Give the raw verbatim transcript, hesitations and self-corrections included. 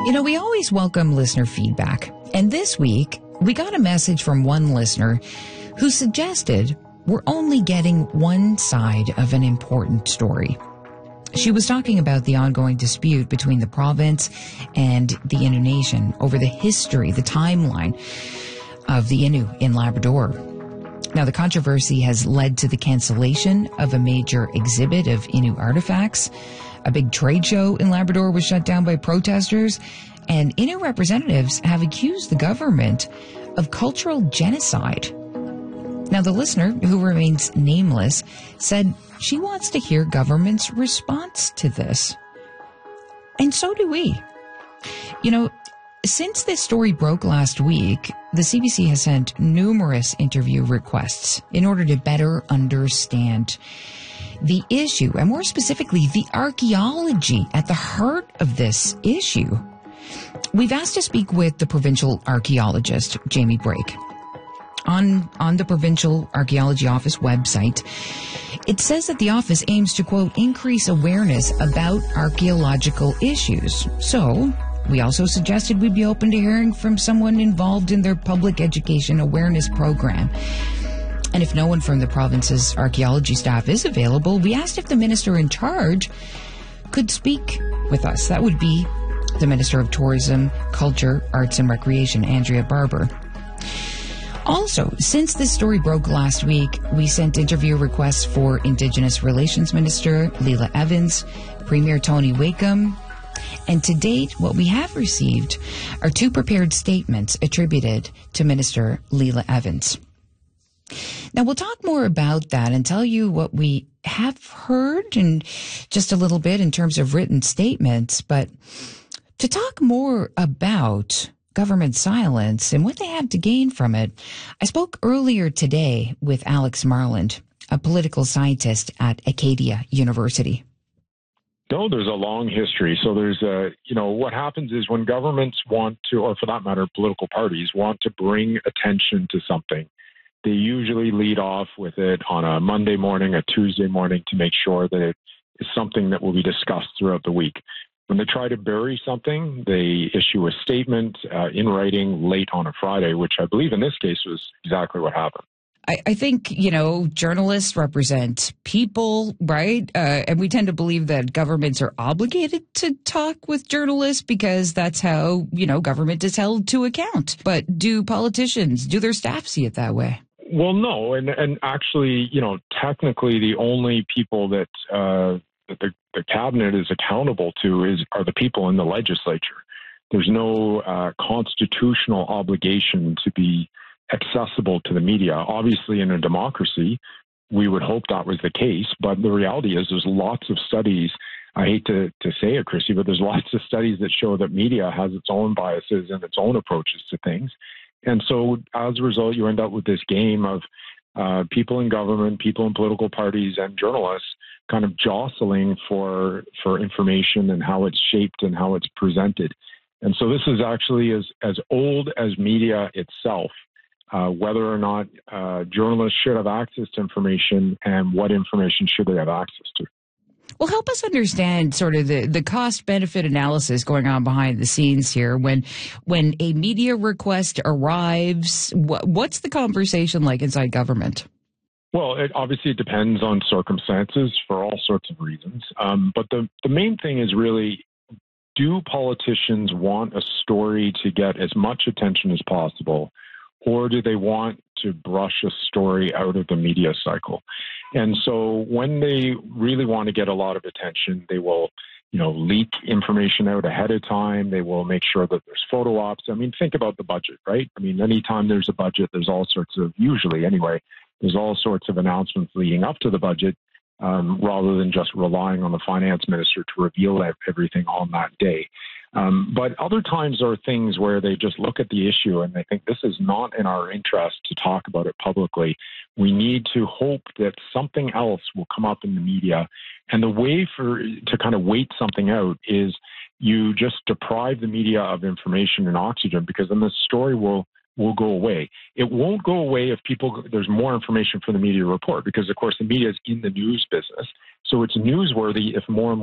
You know, we always welcome listener feedback. And this week, we got a message from one listener who suggested we're only getting one side of an important story. She was talking about the ongoing dispute between the province and the Innu Nation over the history, the timeline of the Innu in Labrador. Now, the controversy has led to the cancellation of a major exhibit of Innu artifacts. A big trade show in Labrador was shut down by protesters, and Innu representatives have accused the government of cultural genocide. Now, the listener, who remains nameless, said she wants to hear government's response to this. And so do we. You know, since this story broke last week, the C B C has sent numerous interview requests in order to better understand the issue, and more specifically, the archaeology at the heart of this issue. We've asked to speak with the provincial archaeologist, Jamie Brake. On, on the Provincial Archaeology Office website, it says that the office aims to, quote, increase awareness about archaeological issues. So, we also suggested we'd be open to hearing from someone involved in their public education awareness program. And if no one from the province's archaeology staff is available, we asked if the minister in charge could speak with us. That would be the Minister of Tourism, Culture, Arts and Recreation, Andrea Barber. Also, since this story broke last week, we sent interview requests for Indigenous Relations Minister Leila Evans, Premier Tony Wakeham, and to date, what we have received are two prepared statements attributed to Minister Leila Evans. Now, we'll talk more about that and tell you what we have heard in just a little bit in terms of written statements, but to talk more about government silence and what they have to gain from it, I spoke earlier today with Alex Marland, a political scientist at Acadia University. No, there's a long history. So there's a, you know, what happens is when governments want to, or for that matter, political parties want to bring attention to something, they usually lead off with it on a Monday morning, a Tuesday morning to make sure that it is something that will be discussed throughout the week. When they try to bury something, they issue a statement uh, in writing late on a Friday, which I believe in this case was exactly what happened. I, I think, you know, journalists represent people, right? Uh, and we tend to believe that governments are obligated to talk with journalists because that's how, you know, government is held to account. But do politicians, do their staff see it that way? Well, no. And, and actually, you know, technically the only people that uh, that the, the cabinet is accountable to is are the people in the legislature. There's no uh, constitutional obligation to be accessible to the media. Obviously, in a democracy, we would hope that was the case. But the reality is there's lots of studies. I hate to, to say it, Chrissy, but there's lots of studies that show that media has its own biases and its own approaches to things. And so as a result, you end up with this game of uh, people in government, people in political parties, and journalists kind of jostling for for information and how it's shaped and how it's presented. And so this is actually as, as old as media itself, uh, whether or not uh, journalists should have access to information and what information should they have access to. Well, help us understand sort of the, the cost-benefit analysis going on behind the scenes here. When when a media request arrives, wh- what's the conversation like inside government? Well, it, obviously it depends on circumstances for all sorts of reasons. Um, but the, the main thing is really, do politicians want a story to get as much attention as possible, or do they want to brush a story out of the media cycle? And so when they really want to get a lot of attention, they will, you know, leak information out ahead of time. They will make sure that there's photo ops. I mean, think about the budget, right? I mean, anytime there's a budget, there's all sorts of, usually anyway, there's all sorts of announcements leading up to the budget, um, rather than just relying on the finance minister to reveal everything on that day. Um, but other times are things where they just look at the issue and they think this is not in our interest to talk about it publicly. We need to hope that something else will come up in the media. And the way for to kind of wait something out is you just deprive the media of information and oxygen, because then the story will will go away. It won't go away if people there's more information for the media to report, because, of course, the media is in the news business. So it's newsworthy if more and more